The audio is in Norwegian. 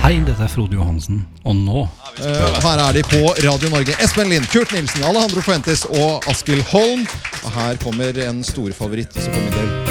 Hei, dette Frode Johansen, og nå her de på Radio Norge. Espen Lind, Kurt Nilsen, Alejandro Fuentes og Askild Holm. Og her kommer en stor favoritt også for min del.